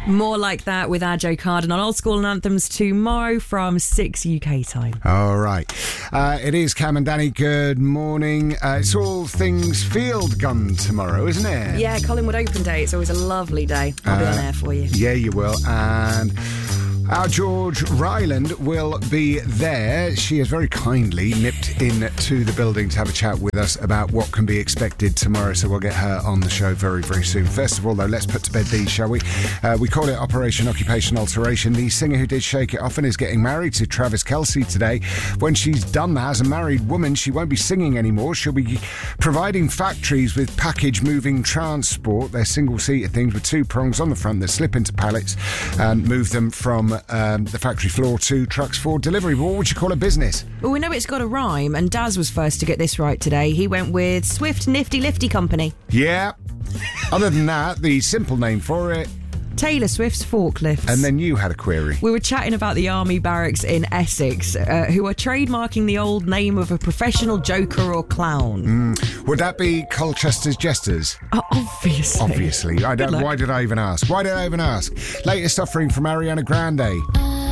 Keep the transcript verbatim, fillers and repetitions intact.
More like that with our Joe Carden on Old School Anthems tomorrow from six U K time. All right. Uh, it is Cam and Danny. Good morning. Uh, it's all things field gun tomorrow, isn't it? Yeah, Collingwood Open Day. It's always a lovely day. I'll be Uh, on air for you. Yeah, you will. And our George Ryland will be there. She has very kindly nipped in to the building to have a chat with us about what can be expected tomorrow, so we'll get her on the show very, very soon. First of all, though, let's put to bed these, shall we? Uh, we call it Operation Occupation Alteration. The singer who did Shake It Off and is getting married to Travis Kelce today. When she's done that, as a married woman, she won't be singing anymore. She'll be providing factories with package-moving transport. They're single-seater things with two prongs on the front that slip into pallets and move them from Um, the factory floor to trucks for delivery. But what would you call a business? Well, we know it's got a rhyme, and Daz was first to get this right today. He went with Swift Nifty Lifty Company. Yeah. Other than that, the simple name for it. Taylor Swift's Forklifts. And then you had a query. We were chatting about the army barracks in Essex, uh, who are trademarking the old name of a professional joker or clown. Mm. Would that be Colchester's Jesters? Uh, obviously. Obviously. I don't. Why did I even ask? Why did I even ask? Latest offering from Ariana Grande.